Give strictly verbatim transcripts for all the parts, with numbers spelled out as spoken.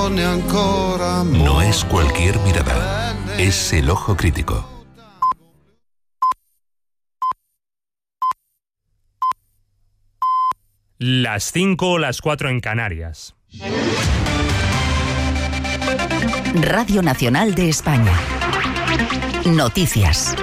No es cualquier mirada, es el ojo crítico. Las cinco o las cuatro en Canarias. Radio Nacional de España. Noticias.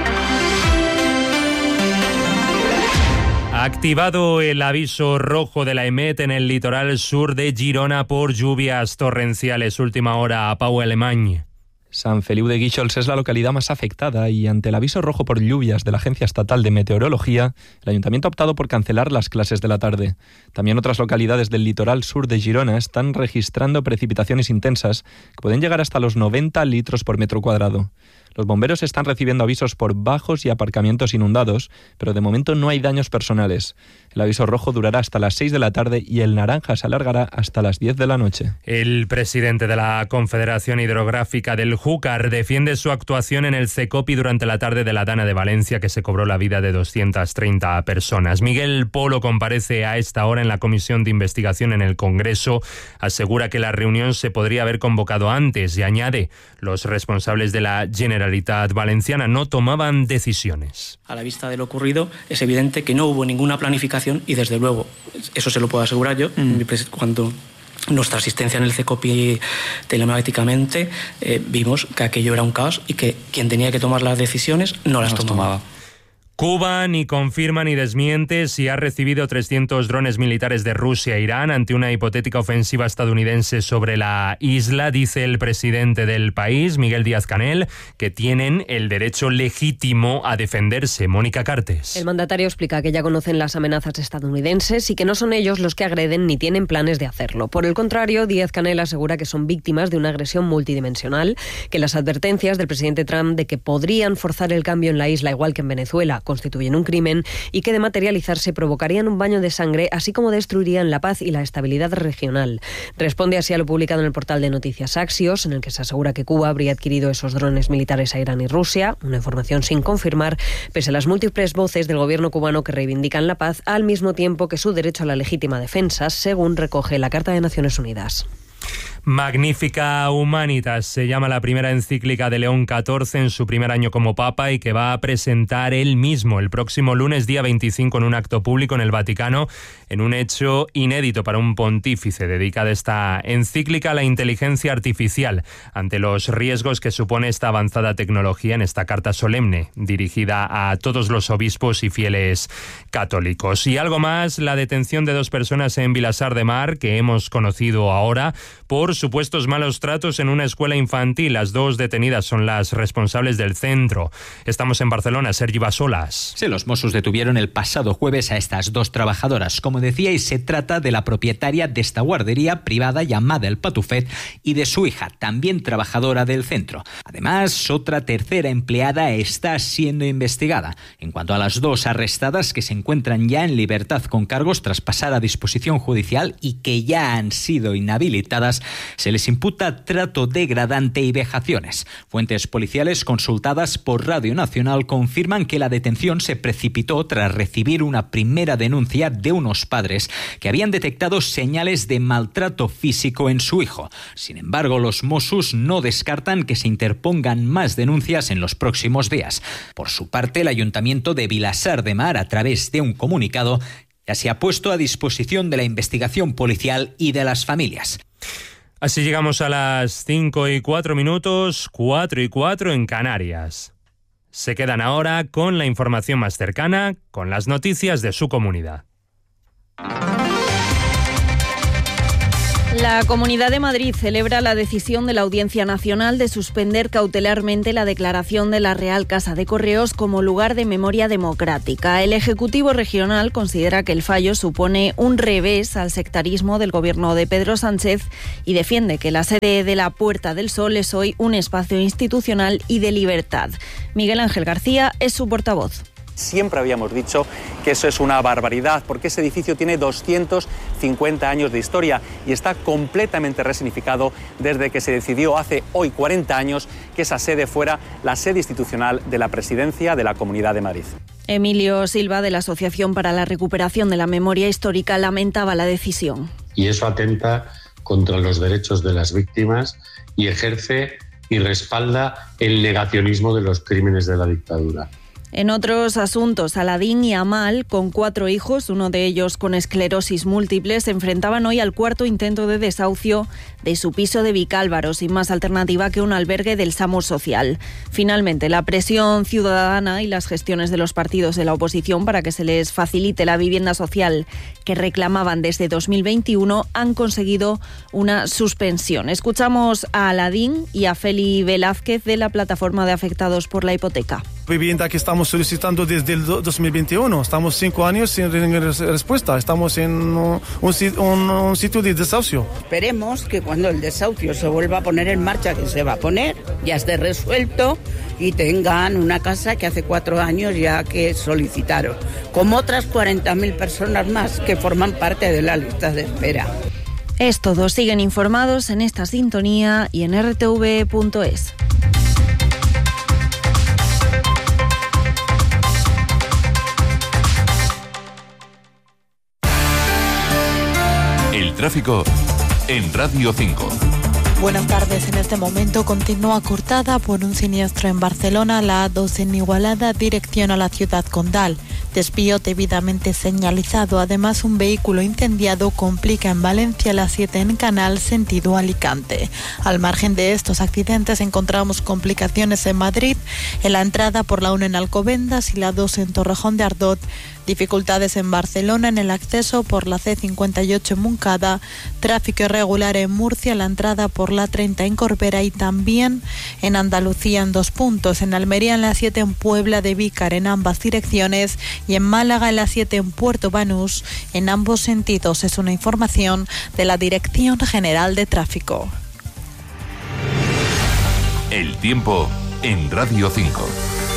Ha activado el aviso rojo de la EMET en el litoral sur de Girona por lluvias torrenciales. Última hora a Pau Alemany. Sant Feliu de Guíxols es la localidad más afectada y ante el aviso rojo por lluvias de la Agencia Estatal de Meteorología, el Ayuntamiento ha optado por cancelar las clases de la tarde. También otras localidades del litoral sur de Girona están registrando precipitaciones intensas que pueden llegar hasta los noventa litros por metro cuadrado. Los bomberos están recibiendo avisos por bajos y aparcamientos inundados, pero de momento no hay daños personales. El aviso rojo durará hasta las seis de la tarde y el naranja se alargará hasta las diez de la noche. El presidente de la Confederación Hidrográfica del Júcar defiende su actuación en el CECOPI durante la tarde de la Dana de Valencia, que se cobró la vida de doscientas treinta personas. Miguel Polo comparece a esta hora en la Comisión de Investigación en el Congreso. Asegura que la reunión se podría haber convocado antes y añade: los responsables de la Generalitat Valenciana no tomaban decisiones. A la vista de lo ocurrido, es evidente que no hubo ninguna planificación y, desde luego, eso se lo puedo asegurar yo, mm. cuando nuestra asistencia en el CECOPI telemáticamente eh, vimos que aquello era un caos y que quien tenía que tomar las decisiones no las, no las tomaba. tomaba. Cuba ni confirma ni desmiente si ha recibido trescientos drones militares de Rusia e Irán ante una hipotética ofensiva estadounidense sobre la isla. Dice el presidente del país, Miguel Díaz-Canel, que tienen el derecho legítimo a defenderse. Mónica Cartes. El mandatario explica que ya conocen las amenazas estadounidenses y que no son ellos los que agreden ni tienen planes de hacerlo. Por el contrario, Díaz-Canel asegura que son víctimas de una agresión multidimensional, que las advertencias del presidente Trump de que podrían forzar el cambio en la isla, igual que en Venezuela, constituyen un crimen y que de materializarse provocarían un baño de sangre, así como destruirían la paz y la estabilidad regional. Responde así a lo publicado en el portal de noticias Axios, en el que se asegura que Cuba habría adquirido esos drones militares a Irán y Rusia, una información sin confirmar, pese a las múltiples voces del gobierno cubano que reivindican la paz, al mismo tiempo que su derecho a la legítima defensa, según recoge la Carta de Naciones Unidas. Magnifica Humanitas se llama la primera encíclica de León catorce en su primer año como Papa y que va a presentar él mismo el próximo lunes día veinticinco en un acto público en el Vaticano, en un hecho inédito para un pontífice. Dedicada esta encíclica a la inteligencia artificial ante los riesgos que supone esta avanzada tecnología, en esta carta solemne dirigida a todos los obispos y fieles católicos. Y algo más, la detención de dos personas en Vilassar de Mar que hemos conocido ahora por supuestos malos tratos en una escuela infantil. Las dos detenidas son las responsables del centro. Estamos en Barcelona, Sergi Basolas. Sí, los Mossos detuvieron el pasado jueves a estas dos trabajadoras. Como decíais, se trata de la propietaria de esta guardería privada llamada El Patufet y de su hija, también trabajadora del centro. Además, otra tercera empleada está siendo investigada. En cuanto a las dos arrestadas, que se encuentran ya en libertad con cargos tras pasar a disposición judicial y que ya han sido inhabilitadas, se les imputa trato degradante y vejaciones. Fuentes policiales consultadas por Radio Nacional confirman que la detención se precipitó tras recibir una primera denuncia de unos padres que habían detectado señales de maltrato físico en su hijo. Sin embargo, los Mossos no descartan que se interpongan más denuncias en los próximos días. Por su parte, el Ayuntamiento de Vilassar de Mar, a través de un comunicado, ya se ha puesto a disposición de la investigación policial y de las familias. Así llegamos a las cinco y cuatro minutos, cuatro y cuatro en Canarias. Se quedan ahora con la información más cercana, con las noticias de su comunidad. La Comunidad de Madrid celebra la decisión de la Audiencia Nacional de suspender cautelarmente la declaración de la Real Casa de Correos como lugar de memoria democrática. El Ejecutivo Regional considera que el fallo supone un revés al sectarismo del gobierno de Pedro Sánchez y defiende que la sede de la Puerta del Sol es hoy un espacio institucional y de libertad. Miguel Ángel García es su portavoz. Siempre habíamos dicho que eso es una barbaridad, porque ese edificio tiene doscientos cincuenta años de historia y está completamente resignificado desde que se decidió hace hoy cuarenta años que esa sede fuera la sede institucional de la Presidencia de la Comunidad de Madrid. Emilio Silva, de la Asociación para la Recuperación de la Memoria Histórica, lamentaba la decisión. Y eso atenta contra los derechos de las víctimas y ejerce y respalda el negacionismo de los crímenes de la dictadura. En otros asuntos, Aladín y Amal, con cuatro hijos, uno de ellos con esclerosis múltiple, se enfrentaban hoy al cuarto intento de desahucio de su piso de Vicálvaro, sin más alternativa que un albergue del SAMUR Social. Finalmente, la presión ciudadana y las gestiones de los partidos de la oposición para que se les facilite la vivienda social que reclamaban desde dos mil veintiuno han conseguido una suspensión. Escuchamos a Aladín y a Feli Velázquez de la Plataforma de Afectados por la Hipoteca. Vivienda que estamos solicitando desde el dos mil veintiuno. Estamos cinco años sin respuesta. Estamos en un, un, un sitio de desahucio. Esperemos que cuando el desahucio se vuelva a poner en marcha, que se va a poner, ya esté resuelto y tengan una casa que hace cuatro años ya que solicitaron, como otras cuarenta mil personas más que forman parte de la lista de espera. Es todo. Siguen informados en esta sintonía y en r t v punto es. El tráfico en Radio cinco. Buenas tardes. En este momento continúa cortada por un siniestro en Barcelona, la A dos en Igualada, dirección a la ciudad condal. Desvío debidamente señalizado. Además, un vehículo incendiado complica en Valencia la siete en Canal, sentido Alicante. Al margen de estos accidentes, encontramos complicaciones en Madrid, en la entrada por la uno en Alcobendas y la dos en Torrejón de Ardot. Dificultades en Barcelona en el acceso por la C cincuenta y ocho en Montcada, tráfico irregular en Murcia, la entrada por la treinta en Corbera y también en Andalucía en dos puntos, en Almería en la siete en Puebla de Vícar en ambas direcciones y en Málaga en la siete en Puerto Banús en ambos sentidos. Es una información de la Dirección General de Tráfico. El tiempo en Radio cinco.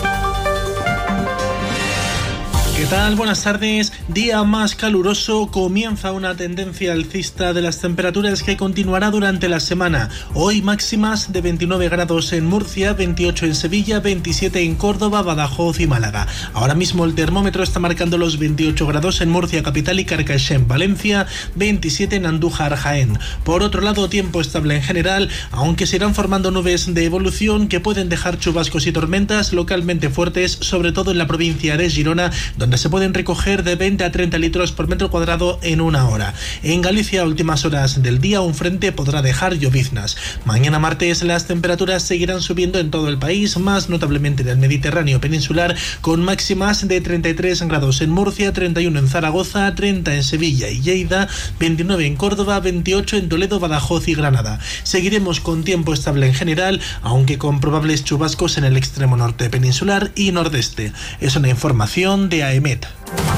¿Qué tal? Buenas tardes. Día más caluroso. Comienza una tendencia alcista de las temperaturas que continuará durante la semana. Hoy máximas de veintinueve grados en Murcia, veintiocho en Sevilla, veintisiete en Córdoba, Badajoz y Málaga. Ahora mismo el termómetro está marcando los veintiocho grados en Murcia capital y Carcaixent, Valencia, veintisiete en Andújar, Jaén. Por otro lado, tiempo estable en general, aunque se irán formando nubes de evolución que pueden dejar chubascos y tormentas localmente fuertes, sobre todo en la provincia de Girona, donde se pueden recoger de veinte a treinta litros por metro cuadrado en una hora. En Galicia, a últimas horas del día, un frente podrá dejar lloviznas. Mañana martes las temperaturas seguirán subiendo en todo el país, más notablemente en el Mediterráneo peninsular, con máximas de treinta y tres grados en Murcia, treinta y uno en Zaragoza, treinta en Sevilla y Lleida, veintinueve en Córdoba, veintiocho en Toledo, Badajoz y Granada. Seguiremos con tiempo estable en general, aunque con probables chubascos en el extremo norte peninsular y nordeste. Es una información de A E M E T.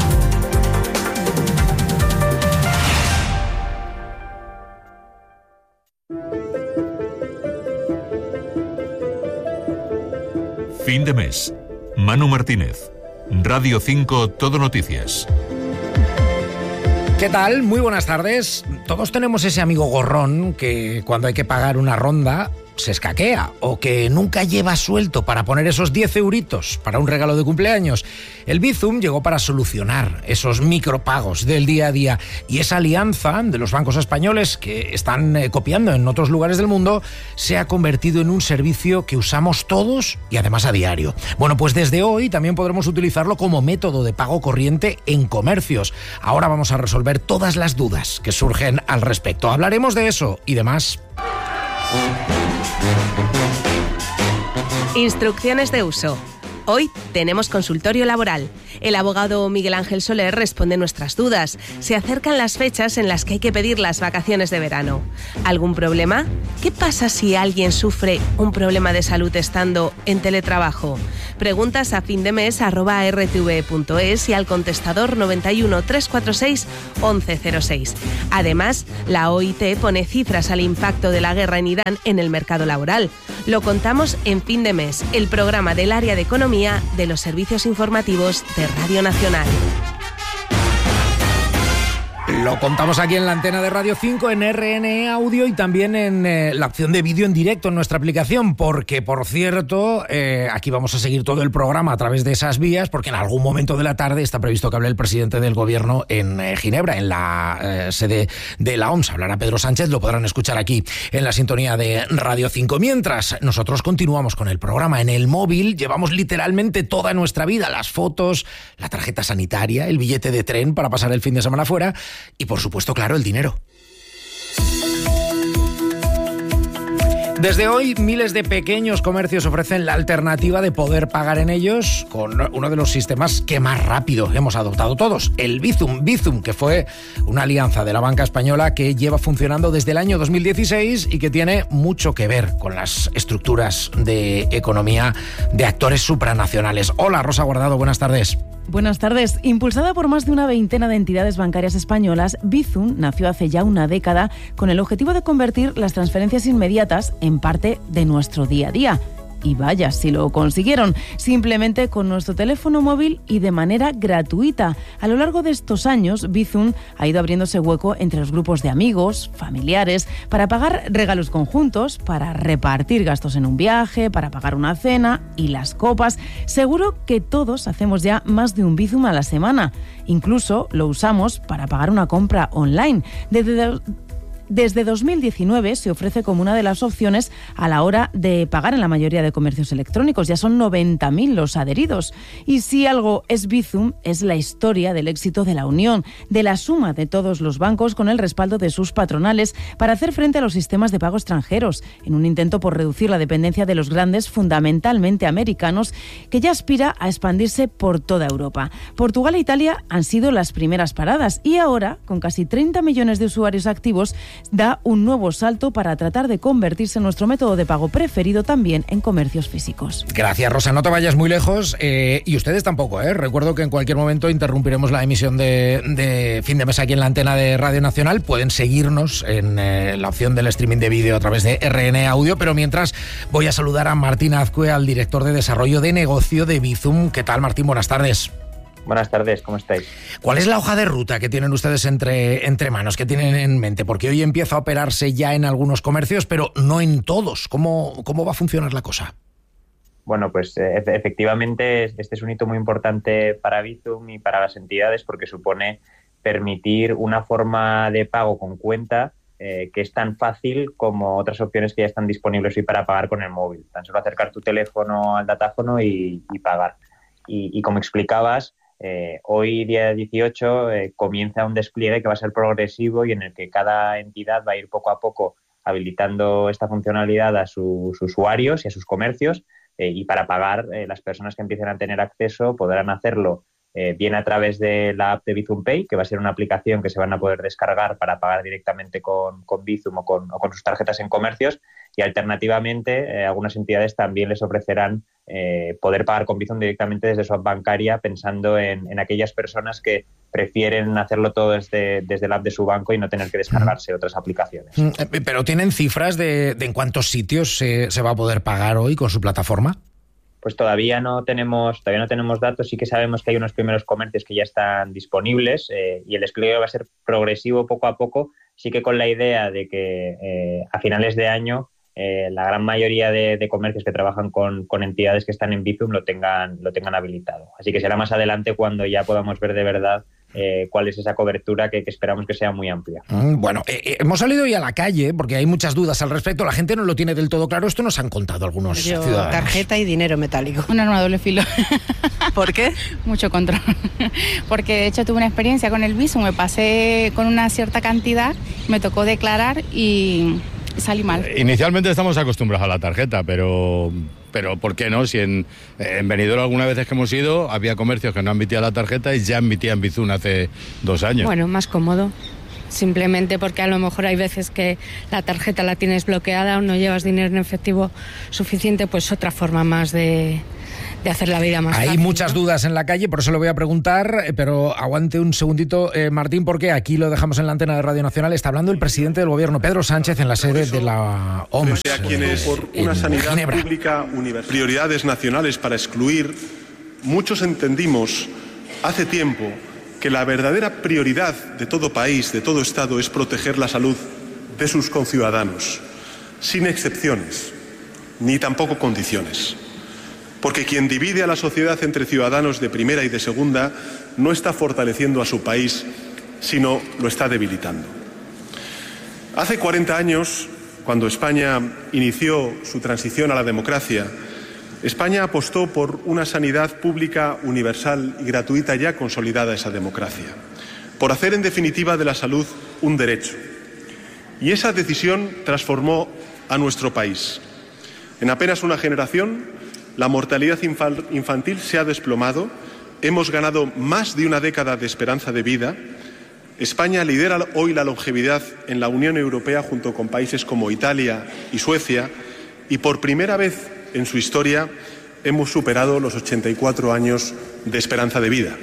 Fin de mes. Manu Martínez. Radio cinco Todo Noticias. ¿Qué tal? Muy buenas tardes. Todos tenemos ese amigo gorrón que cuando hay que pagar una ronda se escaquea o que nunca lleva suelto para poner esos diez euritos para un regalo de cumpleaños. El Bizum llegó para solucionar esos micropagos del día a día y esa alianza de los bancos españoles que están eh, copiando en otros lugares del mundo se ha convertido en un servicio que usamos todos y además a diario. Bueno, pues desde hoy también podremos utilizarlo como método de pago corriente en comercios. Ahora vamos a resolver todas las dudas que surgen al respecto. Hablaremos de eso y demás. Instrucciones de uso. Hoy tenemos consultorio laboral. El abogado Miguel Ángel Soler responde nuestras dudas. Se acercan las fechas en las que hay que pedir las vacaciones de verano. ¿Algún problema? ¿Qué pasa si alguien sufre un problema de salud estando en teletrabajo? Preguntas a findemes arroba r t v punto es y al contestador noventa y uno, trescientos cuarenta y seis, once cero seis. Además, la O I T pone cifras al impacto de la guerra en Irán en el mercado laboral. Lo contamos en Fin de Mes, el programa del área de economía de los servicios informativos de Radio Nacional. Lo contamos aquí en la antena de Radio cinco, en R N E Audio y también en eh, la opción de vídeo en directo en nuestra aplicación, porque, por cierto, eh, aquí vamos a seguir todo el programa a través de esas vías, porque en algún momento de la tarde está previsto que hable el presidente del Gobierno en eh, Ginebra, en la eh, sede de la O M S. Hablará Pedro Sánchez, lo podrán escuchar aquí en la sintonía de Radio cinco. Mientras nosotros continuamos con el programa en el móvil, llevamos literalmente toda nuestra vida, las fotos, la tarjeta sanitaria, el billete de tren para pasar el fin de semana fuera y, por supuesto, claro, el dinero. Desde hoy, miles de pequeños comercios ofrecen la alternativa de poder pagar en ellos con uno de los sistemas que más rápido hemos adoptado todos, el Bizum. Bizum, que fue una alianza de la banca española que lleva funcionando desde el año dos mil dieciséis y que tiene mucho que ver con las estructuras de economía de actores supranacionales. Hola, Rosa Guardado, buenas tardes. Buenas tardes. Impulsada por más de una veintena de entidades bancarias españolas, Bizum nació hace ya una década con el objetivo de convertir las transferencias inmediatas en parte de nuestro día a día. Y vaya, si lo consiguieron, simplemente con nuestro teléfono móvil y de manera gratuita. A lo largo de estos años, Bizum ha ido abriéndose hueco entre los grupos de amigos, familiares, para pagar regalos conjuntos, para repartir gastos en un viaje, para pagar una cena y las copas. Seguro que todos hacemos ya más de un Bizum a la semana. Incluso lo usamos para pagar una compra online. Desde Desde dos mil diecinueve se ofrece como una de las opciones a la hora de pagar en la mayoría de comercios electrónicos. Ya son noventa mil los adheridos. Y si algo es Bizum, es la historia del éxito de la unión, de la suma de todos los bancos con el respaldo de sus patronales para hacer frente a los sistemas de pago extranjeros, en un intento por reducir la dependencia de los grandes, fundamentalmente americanos, que ya aspira a expandirse por toda Europa. Portugal e Italia han sido las primeras paradas y ahora, con casi treinta millones de usuarios activos, da un nuevo salto para tratar de convertirse en nuestro método de pago preferido también en comercios físicos. Gracias, Rosa. No te vayas muy lejos eh, y ustedes tampoco. ¿eh? Recuerdo que en cualquier momento interrumpiremos la emisión de, de fin de mes aquí en la antena de Radio Nacional. Pueden seguirnos en eh, la opción del streaming de vídeo a través de R N E Audio, pero mientras voy a saludar a Martín Azcue, al director de desarrollo de negocio de Bizum. ¿Qué tal, Martín? Buenas tardes. Buenas tardes, ¿cómo estáis? ¿Cuál es la hoja de ruta que tienen ustedes entre, entre manos, que tienen en mente? Porque hoy empieza a operarse ya en algunos comercios, pero no en todos. ¿Cómo, cómo va a funcionar la cosa? Bueno, pues eh, efectivamente este es un hito muy importante para Bizum y para las entidades porque supone permitir una forma de pago con cuenta eh, que es tan fácil como otras opciones que ya están disponibles hoy para pagar con el móvil. Tan solo acercar tu teléfono al datáfono y, y pagar. Y, y como explicabas, Eh, hoy, día dieciocho, eh, comienza un despliegue que va a ser progresivo y en el que cada entidad va a ir poco a poco habilitando esta funcionalidad a sus usuarios y a sus comercios eh, y para pagar, eh, las personas que empiecen a tener acceso podrán hacerlo eh, bien a través de la app de Bizum Pay, que va a ser una aplicación que se van a poder descargar para pagar directamente con, con Bizum o con, o con sus tarjetas en comercios y alternativamente eh, algunas entidades también les ofrecerán Eh, poder pagar con Bizum directamente desde su app bancaria pensando en, en aquellas personas que prefieren hacerlo todo desde, desde la app de su banco y no tener que descargarse otras aplicaciones. ¿Pero tienen cifras de, de en cuántos sitios se, se va a poder pagar hoy con su plataforma? Pues todavía no tenemos todavía no tenemos datos. Sí que sabemos que hay unos primeros comercios que ya están disponibles eh, y el despliegue va a ser progresivo poco a poco, sí que con la idea de que eh, a finales de año Eh, la gran mayoría de, de comercios que trabajan con, con entidades que están en Bizum lo tengan, lo tengan habilitado. Así que será más adelante cuando ya podamos ver de verdad eh, cuál es esa cobertura que, que esperamos que sea muy amplia. Mm, bueno, eh, eh, hemos salido hoy a la calle porque hay muchas dudas al respecto. La gente no lo tiene del todo claro. Esto nos han contado algunos Yo, ciudadanos. Tarjeta y dinero metálico. Un arma de doble filo. ¿Por qué? Mucho control. Porque de hecho tuve una experiencia con el Bizum. Me pasé con una cierta cantidad, me tocó declarar y salí mal. Inicialmente estamos acostumbrados a la tarjeta, pero pero ¿por qué no? Si en, en Benidorm algunas veces que hemos ido había comercios que no admitían la tarjeta y ya admitían Bizum hace dos años. Bueno, más cómodo. Simplemente porque a lo mejor hay veces que la tarjeta la tienes bloqueada o no llevas dinero en efectivo suficiente, pues otra forma más de, de hacer la vida más Hay fácil. Hay muchas ¿no? dudas en la calle, por eso le voy a preguntar, pero aguante un segundito, eh, Martín, porque aquí lo dejamos en la antena de Radio Nacional. Está hablando el presidente del Gobierno, Pedro Sánchez, en la sede de la O M S. A quienes por una sanidad Ginebra. pública universal, prioridades nacionales para excluir, muchos entendimos hace tiempo que la verdadera prioridad de todo país, de todo Estado, es proteger la salud de sus conciudadanos, sin excepciones, ni tampoco condiciones. Porque quien divide a la sociedad entre ciudadanos de primera y de segunda no está fortaleciendo a su país, sino lo está debilitando. Hace cuarenta años, cuando España inició su transición a la democracia, España apostó por una sanidad pública, universal y gratuita, ya consolidada esa democracia, por hacer en definitiva de la salud un derecho. Y esa decisión transformó a nuestro país. En apenas una generación, la mortalidad infantil se ha desplomado, hemos ganado más de una década de esperanza de vida. España lidera hoy la longevidad en la Unión Europea junto con países como Italia y Suecia, y por primera vez en su historia hemos superado los ochenta y cuatro años de esperanza de vida.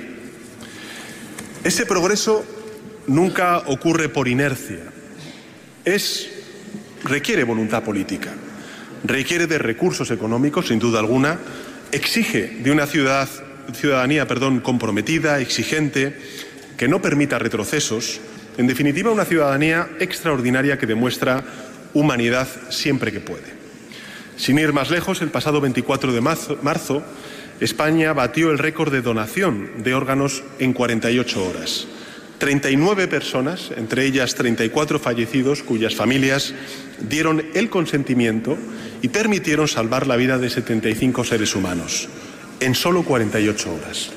Ese progreso nunca ocurre por inercia. Es, requiere voluntad política, requiere de recursos económicos, sin duda alguna, exige de una ciudad, ciudadanía perdón, comprometida, exigente, que no permita retrocesos, en definitiva una ciudadanía extraordinaria que demuestra humanidad siempre que puede. Sin ir más lejos, el pasado veinticuatro de marzo, España batió el récord de donación de órganos en cuarenta y ocho horas. treinta y nueve personas, entre ellas treinta y cuatro fallecidos, cuyas familias dieron el consentimiento y permitieron salvar la vida de setenta y cinco seres humanos, en solo cuarenta y ocho horas.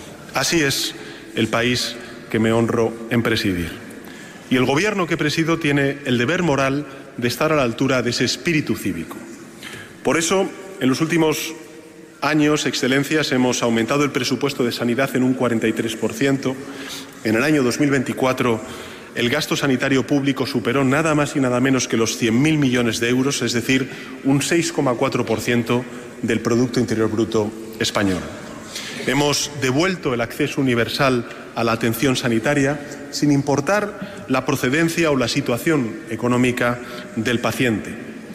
Así es el país que me honro en presidir. Y el gobierno que presido tiene el deber moral de estar a la altura de ese espíritu cívico. Por eso, en los últimos años, Excelencias, hemos aumentado el presupuesto de sanidad en un cuarenta y tres por ciento. En el año dos mil veinticuatro, el gasto sanitario público superó nada más y nada menos que los cien mil millones de euros, es decir, un seis coma cuatro por ciento del Producto Interior Bruto español. Hemos devuelto el acceso universal a la atención sanitaria sin importar la procedencia o la situación económica del paciente.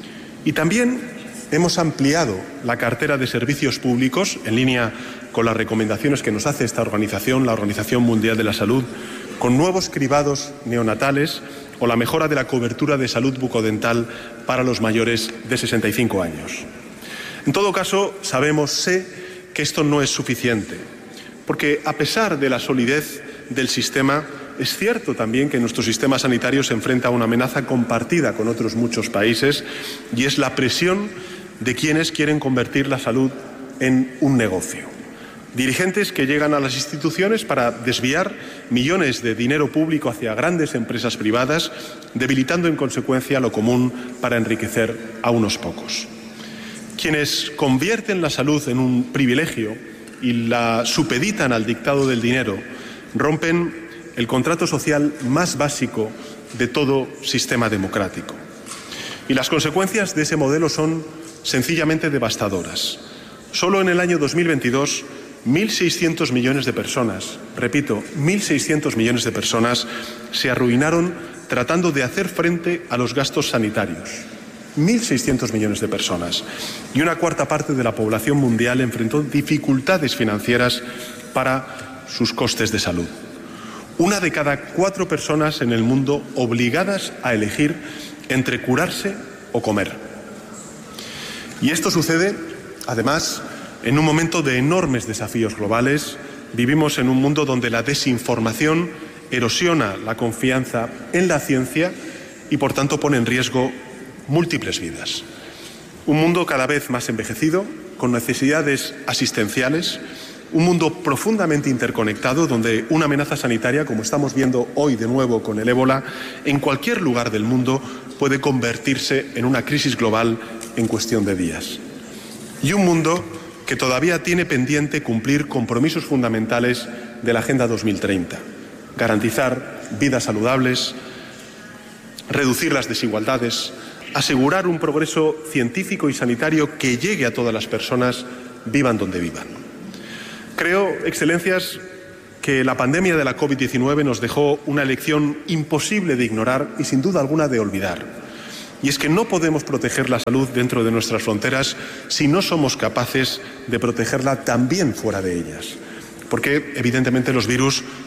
Y también hemos ampliado la cartera de servicios públicos en línea con las recomendaciones que nos hace esta organización, la Organización Mundial de la Salud, con nuevos cribados neonatales o la mejora de la cobertura de salud bucodental para los mayores de sesenta y cinco años. En todo caso, sabemos, sé, que esto no es suficiente, porque a pesar de la solidez del sistema, es cierto también que nuestro sistema sanitario se enfrenta a una amenaza compartida con otros muchos países, y es la presión de quienes quieren convertir la salud en un negocio. Dirigentes que llegan a las instituciones para desviar millones de dinero público hacia grandes empresas privadas, debilitando en consecuencia lo común para enriquecer a unos pocos. Quienes convierten la salud en un privilegio y la supeditan al dictado del dinero, rompen el contrato social más básico de todo sistema democrático. Y las consecuencias de ese modelo son sencillamente devastadoras. Solo en el año dos mil veintidós, mil seiscientos millones de personas, repito, mil seiscientos millones de personas se arruinaron tratando de hacer frente a los gastos sanitarios. mil seiscientos millones de personas. Y una cuarta parte de la población mundial enfrentó dificultades financieras para sus costes de salud. Una de cada cuatro personas en el mundo obligadas a elegir entre curarse o comer. Y esto sucede, además, en un momento de enormes desafíos globales. Vivimos en un mundo donde la desinformación erosiona la confianza en la ciencia y, por tanto, pone en riesgo múltiples vidas. Un mundo cada vez más envejecido, con necesidades asistenciales, un mundo profundamente interconectado, donde una amenaza sanitaria, como estamos viendo hoy de nuevo con el ébola, en cualquier lugar del mundo puede convertirse en una crisis global en cuestión de días. Y un mundo que todavía tiene pendiente cumplir compromisos fundamentales de la Agenda dos mil treinta. Garantizar vidas saludables, reducir las desigualdades, asegurar un progreso científico y sanitario que llegue a todas las personas, vivan donde vivan. Creo, Excelencias, que la pandemia de la COVID diecinueve nos dejó una lección imposible de ignorar y sin duda alguna de olvidar. Y es que no podemos proteger la salud dentro de nuestras fronteras si no somos capaces de protegerla también fuera de ellas. Porque, evidentemente, los virus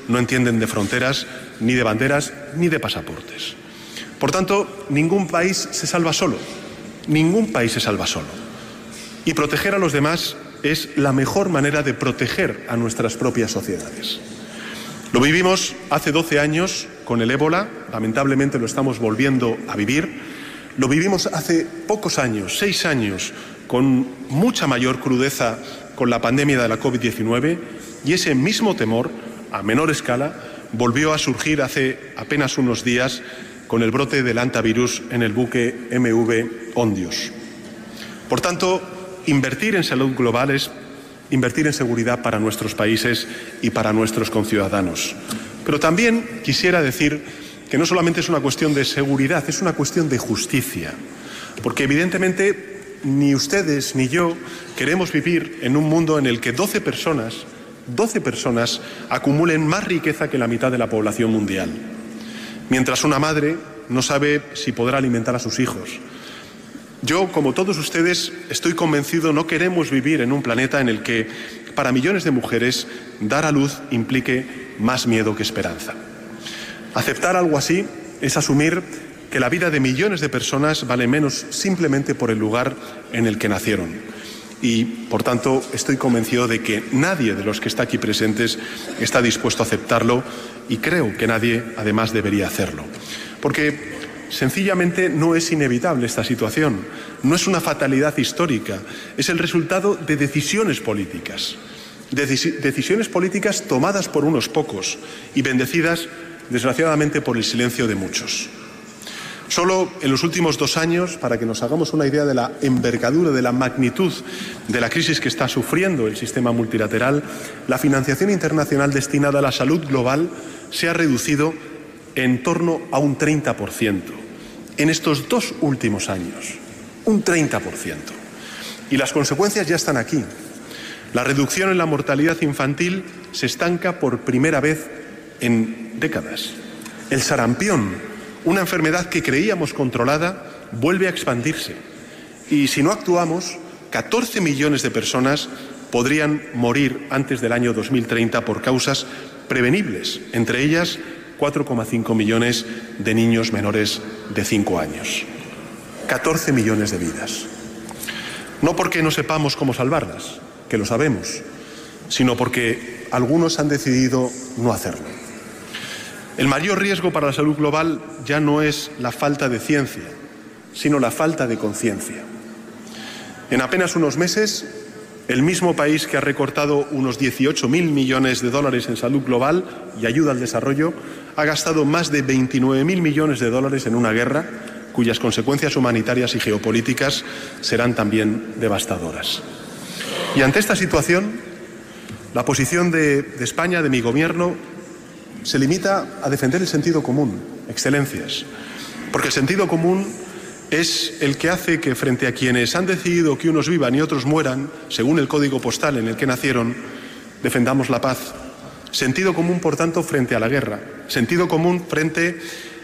no entienden de fronteras, ni de banderas, ni de pasaportes. Por tanto, ningún país se salva solo, ningún país se salva solo. Y proteger a los demás es la mejor manera de proteger a nuestras propias sociedades. Lo vivimos hace doce años con el ébola, lamentablemente lo estamos volviendo a vivir. Lo vivimos hace pocos años, seis años, con mucha mayor crudeza con la pandemia de la COVID diecinueve, y ese mismo temor, a menor escala, volvió a surgir hace apenas unos días con el brote del hantavirus en el buque M V Ondios. Por tanto, invertir en salud global es invertir en seguridad para nuestros países y para nuestros conciudadanos. Pero también quisiera decir que no solamente es una cuestión de seguridad, es una cuestión de justicia, porque evidentemente ni ustedes ni yo queremos vivir en un mundo en el que doce personas, doce personas acumulen más riqueza que la mitad de la población mundial, mientras una madre no sabe si podrá alimentar a sus hijos. Yo, como todos ustedes, estoy convencido, no queremos vivir en un planeta en el que, para millones de mujeres, dar a luz implique más miedo que esperanza. Aceptar algo así es asumir que la vida de millones de personas vale menos simplemente por el lugar en el que nacieron. Y, por tanto, estoy convencido de que nadie de los que está aquí presentes está dispuesto a aceptarlo, y creo que nadie, además, debería hacerlo. Porque sencillamente no es inevitable esta situación, no es una fatalidad histórica, es el resultado de decisiones políticas, Decis- decisiones políticas tomadas por unos pocos y bendecidas, desgraciadamente, por el silencio de muchos. Solo en los últimos dos años, para que nos hagamos una idea de la envergadura, de la magnitud de la crisis que está sufriendo el sistema multilateral, la financiación internacional destinada a la salud global se ha reducido en torno a un treinta por ciento en estos dos últimos años, un treinta por ciento. Y las consecuencias ya están aquí. La reducción en la mortalidad infantil se estanca por primera vez en décadas. El sarampión, una enfermedad que creíamos controlada, vuelve a expandirse. Y si no actuamos, catorce millones de personas podrían morir antes del año dos mil treinta por causas prevenibles, entre ellas cuatro coma cinco millones de niños menores de cinco años. catorce millones de vidas. No porque no sepamos cómo salvarlas, que lo sabemos, sino porque algunos han decidido no hacerlo. El mayor riesgo para la salud global ya no es la falta de ciencia, sino la falta de conciencia. En apenas unos meses, el mismo país que ha recortado unos dieciocho mil millones de dólares en salud global y ayuda al desarrollo ha gastado más de veintinueve mil millones de dólares en una guerra cuyas consecuencias humanitarias y geopolíticas serán también devastadoras. Y ante esta situación, la posición de, de España, de mi gobierno, se limita a defender el sentido común, excelencias, porque el sentido común es el que hace que, frente a quienes han decidido que unos vivan y otros mueran, según el código postal en el que nacieron, defendamos la paz. Sentido común, por tanto, frente a la guerra. Sentido común frente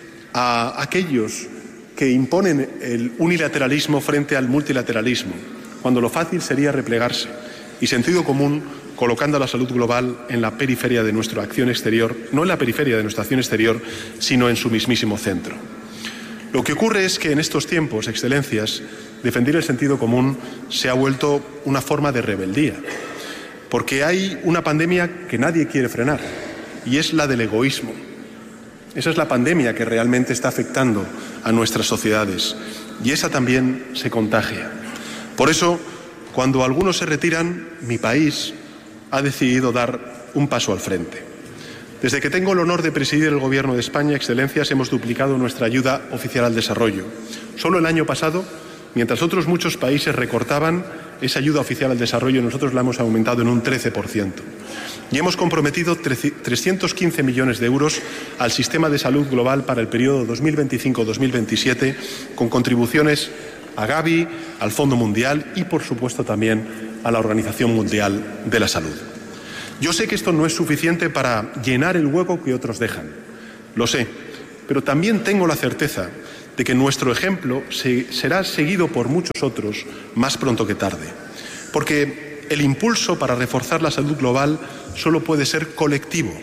a aquellos que imponen el unilateralismo frente al multilateralismo, cuando lo fácil sería replegarse. Y sentido común colocando a la salud global en la periferia de nuestra acción exterior, no en la periferia de nuestra acción exterior, sino en su mismísimo centro. Lo que ocurre es que en estos tiempos, excelencias, defender el sentido común se ha vuelto una forma de rebeldía, porque hay una pandemia que nadie quiere frenar, y es la del egoísmo. Esa es la pandemia que realmente está afectando a nuestras sociedades, y esa también se contagia. Por eso, cuando algunos se retiran, mi país ha decidido dar un paso al frente. Desde que tengo el honor de presidir el Gobierno de España, excelencias, hemos duplicado nuestra ayuda oficial al desarrollo. Solo el año pasado, mientras otros muchos países recortaban esa ayuda oficial al desarrollo, nosotros la hemos aumentado en un trece por ciento. Y hemos comprometido trescientos quince millones de euros al sistema de salud global para el periodo dos mil veinticinco a dos mil veintisiete, con contribuciones a Gavi, al Fondo Mundial y, por supuesto, también a la Organización Mundial de la Salud. Yo sé que esto no es suficiente para llenar el hueco que otros dejan, lo sé, pero también tengo la certeza de que nuestro ejemplo se, será seguido por muchos otros más pronto que tarde, porque el impulso para reforzar la salud global solo puede ser colectivo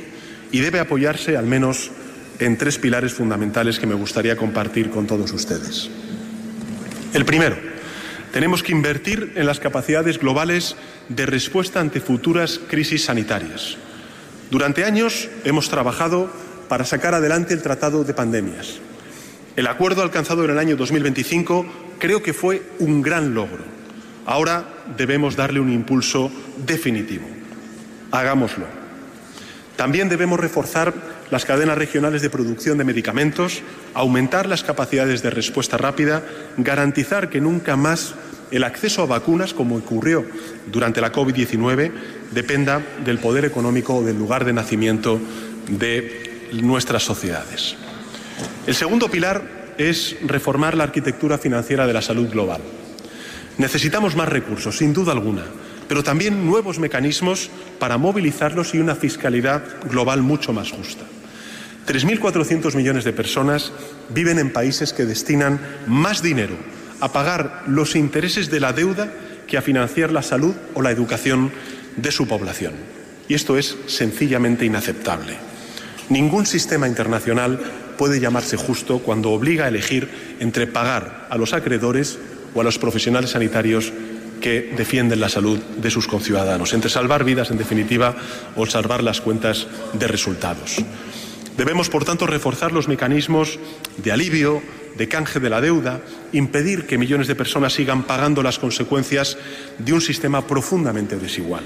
y debe apoyarse al menos en tres pilares fundamentales que me gustaría compartir con todos ustedes. El primero, tenemos que invertir en las capacidades globales de respuesta ante futuras crisis sanitarias. Durante años hemos trabajado para sacar adelante el Tratado de Pandemias. El acuerdo alcanzado en el año dos mil veinticinco creo que fue un gran logro. Ahora debemos darle un impulso definitivo. Hagámoslo. También debemos reforzar las cadenas regionales de producción de medicamentos, aumentar las capacidades de respuesta rápida, garantizar que nunca más el acceso a vacunas, como ocurrió durante la COVID diecinueve, dependa del poder económico o del lugar de nacimiento de nuestras sociedades. El segundo pilar es reformar la arquitectura financiera de la salud global. Necesitamos más recursos, sin duda alguna, pero también nuevos mecanismos para movilizarlos y una fiscalidad global mucho más justa. tres mil cuatrocientos millones de personas viven en países que destinan más dinero a pagar los intereses de la deuda que a financiar la salud o la educación de su población. Y esto es sencillamente inaceptable. Ningún sistema internacional puede llamarse justo cuando obliga a elegir entre pagar a los acreedores o a los profesionales sanitarios que defienden la salud de sus conciudadanos, entre salvar vidas, en definitiva, o salvar las cuentas de resultados. Debemos, por tanto, reforzar los mecanismos de alivio, de canje de la deuda, impedir que millones de personas sigan pagando las consecuencias de un sistema profundamente desigual.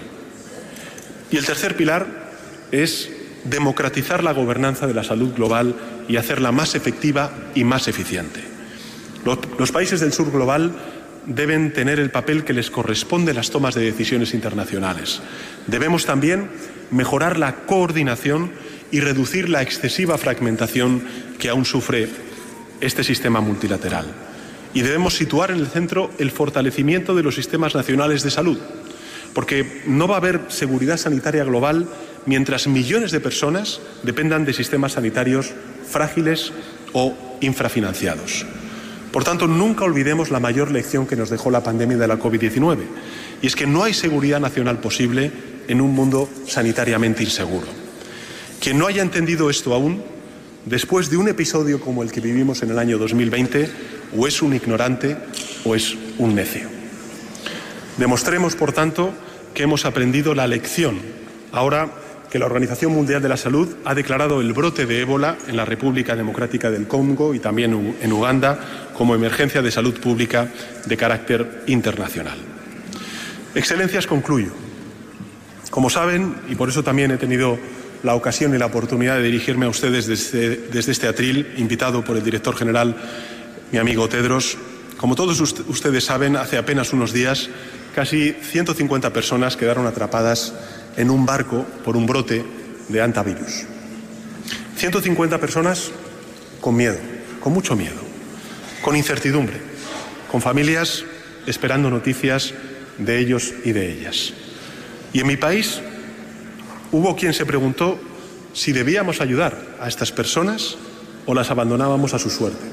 Y el tercer pilar es democratizar la gobernanza de la salud global y hacerla más efectiva y más eficiente. Los, los países del sur global deben tener el papel que les corresponde en las tomas de decisiones internacionales. Debemos también mejorar la coordinación y reducir la excesiva fragmentación que aún sufre este sistema multilateral. Y debemos situar en el centro el fortalecimiento de los sistemas nacionales de salud, porque no va a haber seguridad sanitaria global mientras millones de personas dependan de sistemas sanitarios frágiles o infrafinanciados. Por tanto, nunca olvidemos la mayor lección que nos dejó la pandemia de la COVID diecinueve, y es que no hay seguridad nacional posible en un mundo sanitariamente inseguro. Quien no haya entendido esto aún, después de un episodio como el que vivimos en el año dos mil veinte, o es un ignorante o es un necio. Demostremos, por tanto, que hemos aprendido la lección ahora que la Organización Mundial de la Salud ha declarado el brote de ébola en la República Democrática del Congo y también en Uganda como emergencia de salud pública de carácter internacional. Excelencias, concluyo. Como saben, y por eso también he tenido la ocasión y la oportunidad de dirigirme a ustedes desde, desde este atril, invitado por el director general, mi amigo Tedros, como todos ustedes saben, hace apenas unos días casi ciento cincuenta personas quedaron atrapadas en un barco por un brote de hantavirus. ciento cincuenta personas con miedo, con mucho miedo, con incertidumbre, con familias esperando noticias de ellos y de ellas. Y en mi país hubo quien se preguntó si debíamos ayudar a estas personas o las abandonábamos a su suerte.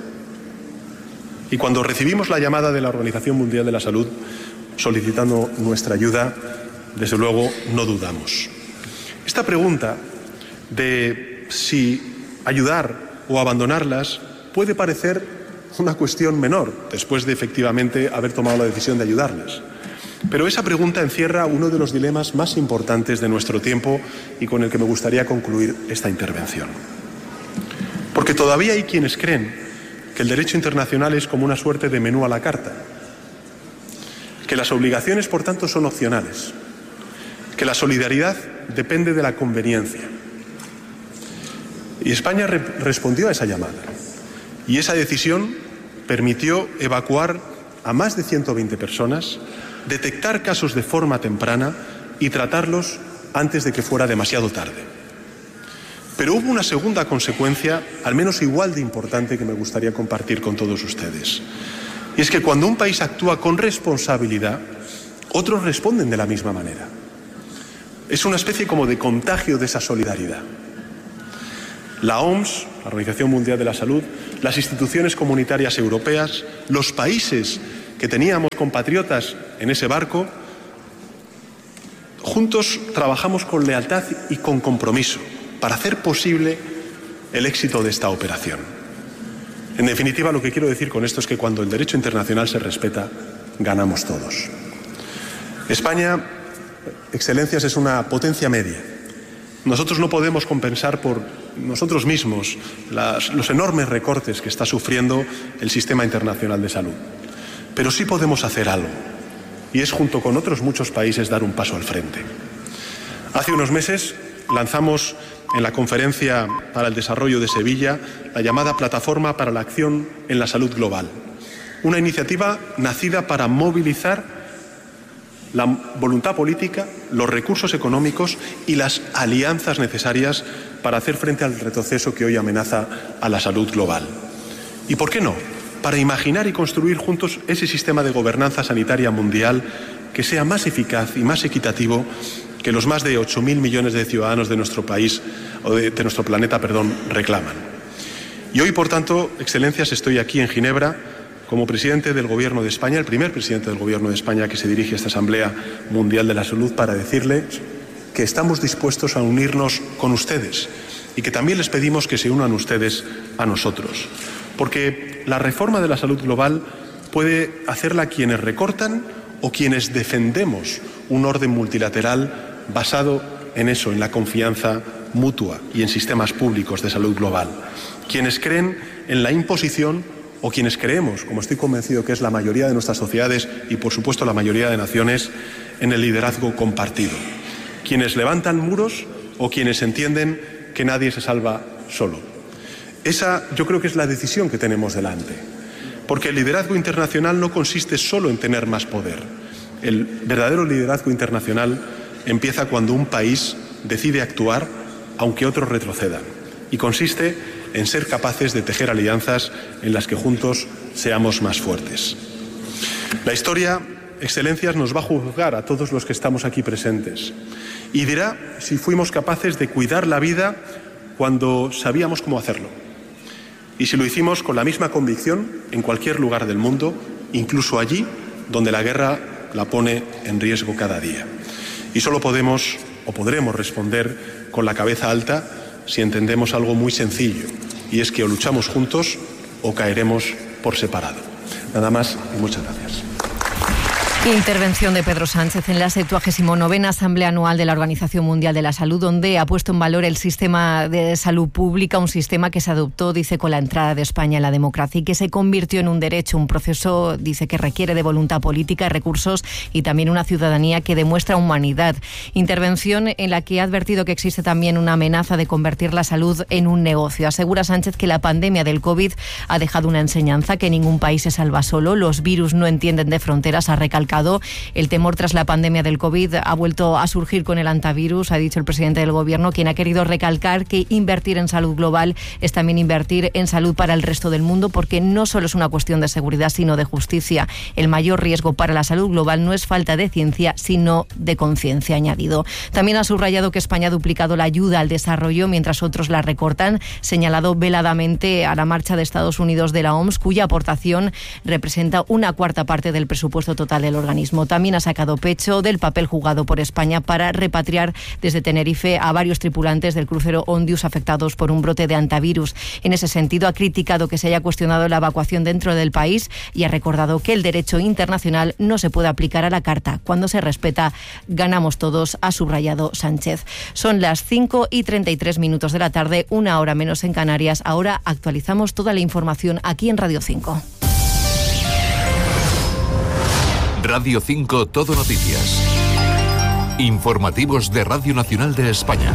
Y cuando recibimos la llamada de la Organización Mundial de la Salud solicitando nuestra ayuda, desde luego no dudamos. Esta pregunta de si ayudar o abandonarlas puede parecer una cuestión menor, después de efectivamente haber tomado la decisión de ayudarles. Pero esa pregunta encierra uno de los dilemas más importantes de nuestro tiempo y con el que me gustaría concluir esta intervención. Porque todavía hay quienes creen que el derecho internacional es como una suerte de menú a la carta, que las obligaciones, por tanto, son opcionales, que la solidaridad depende de la conveniencia. Y España re- respondió a esa llamada. Y esa decisión permitió evacuar a más de ciento veinte personas, detectar casos de forma temprana y tratarlos antes de que fuera demasiado tarde. Pero hubo una segunda consecuencia, al menos igual de importante, que me gustaría compartir con todos ustedes. Y es que cuando un país actúa con responsabilidad, otros responden de la misma manera. Es una especie como de contagio de esa solidaridad. La O M S, la Organización Mundial de la Salud, las instituciones comunitarias europeas, los países que teníamos compatriotas en ese barco, juntos trabajamos con lealtad y con compromiso. para hacer posible el éxito de esta operación. En definitiva, lo que quiero decir con esto es que cuando el derecho internacional se respeta, ganamos todos. España, Excelencias, es una potencia media. Nosotros no podemos compensar por nosotros mismos las, los enormes recortes que está sufriendo el sistema internacional de salud. Pero sí podemos hacer algo, y es, junto con otros muchos países, dar un paso al frente. Hace unos meses lanzamos en la Conferencia para el Desarrollo de Sevilla la llamada Plataforma para la Acción en la Salud Global, una iniciativa nacida para movilizar la voluntad política, los recursos económicos y las alianzas necesarias para hacer frente al retroceso que hoy amenaza a la salud global. ¿Y por qué no? Para imaginar y construir juntos ese sistema de gobernanza sanitaria mundial que sea más eficaz y más equitativo que los más de ocho mil millones de ciudadanos de nuestro país, o de, de nuestro planeta, perdón, reclaman. Y hoy, por tanto, Excelencias, estoy aquí en Ginebra como presidente del Gobierno de España, el primer presidente del Gobierno de España que se dirige a esta Asamblea Mundial de la Salud, para decirle que estamos dispuestos a unirnos con ustedes y que también les pedimos que se unan ustedes a nosotros. Porque la reforma de la salud global puede hacerla quienes recortan o quienes defendemos un orden multilateral basado en eso, en la confianza mutua y en sistemas públicos de salud global. Quienes creen en la imposición o quienes creemos, como estoy convencido que es la mayoría de nuestras sociedades y por supuesto la mayoría de naciones, en el liderazgo compartido. Quienes levantan muros o quienes entienden que nadie se salva solo. Esa, yo creo que es la decisión que tenemos delante. Porque el liderazgo internacional no consiste solo en tener más poder. El verdadero liderazgo internacional empieza cuando un país decide actuar aunque otros retrocedan. Y consiste en ser capaces de tejer alianzas en las que juntos seamos más fuertes. La historia, Excelencias, nos va a juzgar a todos los que estamos aquí presentes y dirá si fuimos capaces de cuidar la vida cuando sabíamos cómo hacerlo y si lo hicimos con la misma convicción en cualquier lugar del mundo, incluso allí donde la guerra la pone en riesgo cada día. Y solo podemos o podremos responder con la cabeza alta si entendemos algo muy sencillo, y es que o luchamos juntos o caeremos por separado. Nada más y muchas gracias. Intervención de Pedro Sánchez en la septuagésima novena Asamblea Anual de la Organización Mundial de la Salud, donde ha puesto en valor el sistema de salud pública, un sistema que se adoptó, dice, con la entrada de España en la democracia y que se convirtió en un derecho, un proceso, dice, que requiere de voluntad política, recursos y también una ciudadanía que demuestra humanidad. Intervención en la que ha advertido que existe también una amenaza de convertir la salud en un negocio. Asegura Sánchez que la pandemia del COVID ha dejado una enseñanza, que ningún país se salva solo, los virus no entienden de fronteras, ha recalcado. El temor tras la pandemia del COVID ha vuelto a surgir con el antivirus, ha dicho el presidente del Gobierno, quien ha querido recalcar que invertir en salud global es también invertir en salud para el resto del mundo, porque no solo es una cuestión de seguridad, sino de justicia. El mayor riesgo para la salud global no es falta de ciencia, sino de conciencia, ha añadido. También ha subrayado que España ha duplicado la ayuda al desarrollo mientras otros la recortan, señalado veladamente a la marcha de Estados Unidos de la O M S, cuya aportación representa una cuarta parte del presupuesto total del organismo. También ha sacado pecho del papel jugado por España para repatriar desde Tenerife a varios tripulantes del crucero Ondius afectados por un brote de antivirus. En ese sentido, ha criticado que se haya cuestionado la evacuación dentro del país y ha recordado que el derecho internacional no se puede aplicar a la carta. Cuando se respeta, ganamos todos, ha subrayado Sánchez. Son las cinco y treinta y tres minutos de la tarde, una hora menos en Canarias. Ahora actualizamos toda la información aquí en Radio cinco. Radio cinco Todo Noticias. Informativos de Radio Nacional de España.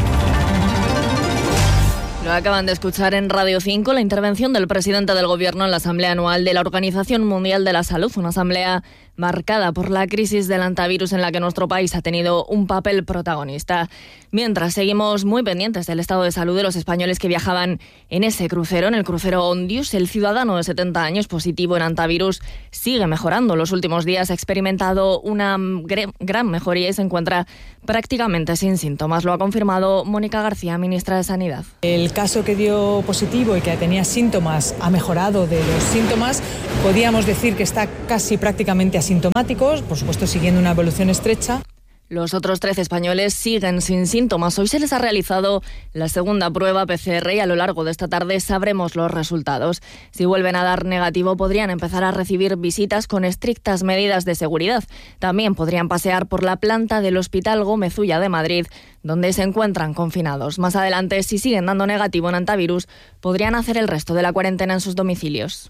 Lo acaban de escuchar en Radio cinco, la intervención del presidente del Gobierno en la Asamblea Anual de la Organización Mundial de la Salud, una asamblea marcada por la crisis del antivirus en la que nuestro país ha tenido un papel protagonista. Mientras, seguimos muy pendientes del estado de salud de los españoles que viajaban en ese crucero, en el crucero Ondius. El ciudadano de setenta años positivo en antivirus sigue mejorando. Los últimos días ha experimentado una gran mejoría y se encuentra prácticamente sin síntomas. Lo ha confirmado Mónica García, ministra de Sanidad. El caso que dio positivo y que tenía síntomas ha mejorado de los síntomas. Podíamos decir que está casi prácticamente asintomático, por supuesto siguiendo una evolución estrecha. Los otros trece españoles siguen sin síntomas. Hoy se les ha realizado la segunda prueba P C R y a lo largo de esta tarde sabremos los resultados. Si vuelven a dar negativo, podrían empezar a recibir visitas con estrictas medidas de seguridad. También podrían pasear por la planta del Hospital Gómez Ulla de Madrid, donde se encuentran confinados. Más adelante, si siguen dando negativo en antivirus, podrían hacer el resto de la cuarentena en sus domicilios.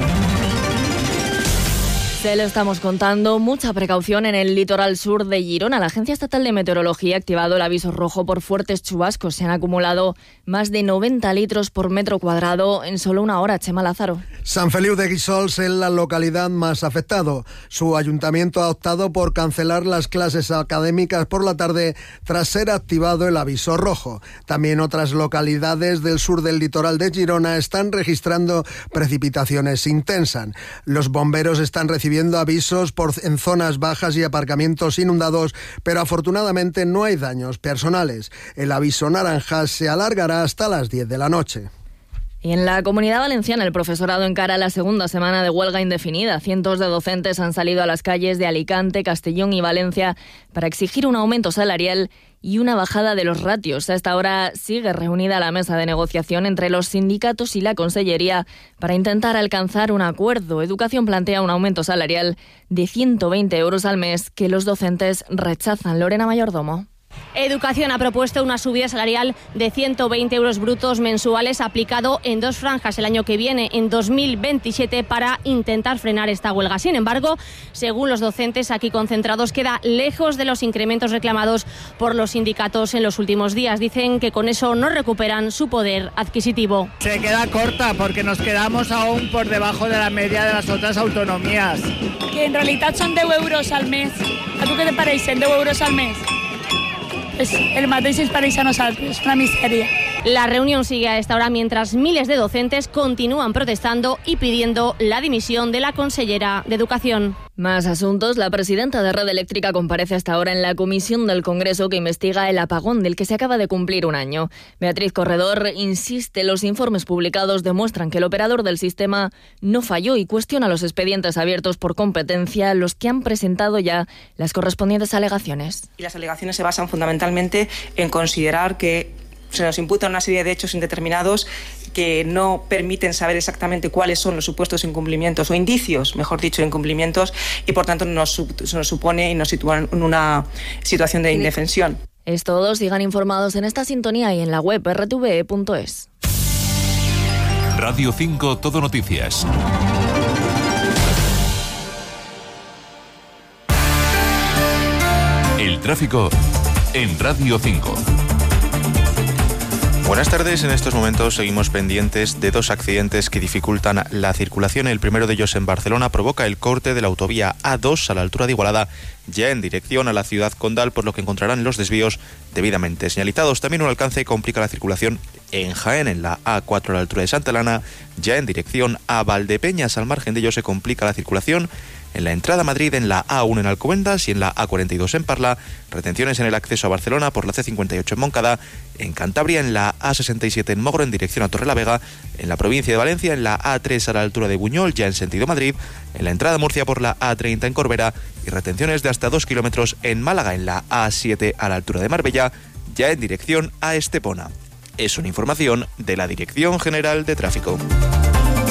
Se lo estamos contando, mucha precaución en el litoral sur de Girona. La Agencia Estatal de Meteorología ha activado el aviso rojo por fuertes chubascos. Se han acumulado más de noventa litros por metro cuadrado en solo una hora. Chema Lázaro. Sant Feliu de Guíxols es la localidad más afectada. Su ayuntamiento ha optado por cancelar las clases académicas por la tarde tras ser activado el aviso rojo. También otras localidades del sur del litoral de Girona están registrando precipitaciones intensas. Los bomberos están recibiendo recibiendo avisos por, en zonas bajas y aparcamientos inundados, pero afortunadamente no hay daños personales. El aviso naranja se alargará hasta las diez de la noche. Y en la Comunidad Valenciana el profesorado encara la segunda semana de huelga indefinida. Cientos de docentes han salido a las calles de Alicante, Castellón y Valencia para exigir un aumento salarial y una bajada de los ratios. A esta hora sigue reunida la mesa de negociación entre los sindicatos y la Consellería para intentar alcanzar un acuerdo. Educación plantea un aumento salarial de ciento veinte euros al mes que los docentes rechazan. Lorena Mayordomo. Educación ha propuesto una subida salarial de ciento veinte euros brutos mensuales aplicado en dos franjas el año que viene, en dos mil veintisiete, para intentar frenar esta huelga. Sin embargo, según los docentes aquí concentrados, queda lejos de los incrementos reclamados por los sindicatos en los últimos días. Dicen que con eso no recuperan su poder adquisitivo. Se queda corta porque nos quedamos aún por debajo de la media de las otras autonomías. Que en realidad son diez euros al mes. ¿A tu qué te parece? diez euros al mes. És el mateix és per a nosaltres, una misèria. La reunión sigue a esta hora mientras miles de docentes continúan protestando y pidiendo la dimisión de la consellera de Educación. Más asuntos. La presidenta de Red Eléctrica comparece hasta ahora en la comisión del Congreso que investiga el apagón del que se acaba de cumplir un año. Beatriz Corredor insiste, los informes publicados demuestran que el operador del sistema no falló y cuestiona los expedientes abiertos por competencia, los que han presentado ya las correspondientes alegaciones. Y las alegaciones se basan fundamentalmente en considerar que se nos imputa una serie de hechos indeterminados que no permiten saber exactamente cuáles son los supuestos incumplimientos o indicios, mejor dicho, incumplimientos, y por tanto nos, nos supone y nos sitúa en una situación de indefensión. Es todo, sigan informados en esta sintonía y en la web erre te ve punto es. Radio cinco Todo Noticias. El tráfico en Radio cinco. Buenas tardes, en estos momentos seguimos pendientes de dos accidentes que dificultan la circulación. El primero de ellos en Barcelona provoca el corte de la autovía A dos a la altura de Igualada, ya en dirección a la ciudad condal, por lo que encontrarán los desvíos debidamente señalizados. También un alcance complica la circulación en Jaén, en la A cuatro a la altura de Santa Elena, ya en dirección a Valdepeñas. Al margen de ello se complica la circulación en la entrada a Madrid, en la A uno en Alcobendas y en la A cuarenta y dos en Parla, retenciones en el acceso a Barcelona por la C cincuenta y ocho en Moncada, en Cantabria en la A sesenta y siete en Mogro en dirección a Torrelavega, en la provincia de Valencia en la A tres a la altura de Buñol ya en sentido Madrid, en la entrada a Murcia por la A treinta en Corbera y retenciones de hasta dos kilómetros en Málaga en la A siete a la altura de Marbella ya en dirección a Estepona. Es una información de la Dirección General de Tráfico.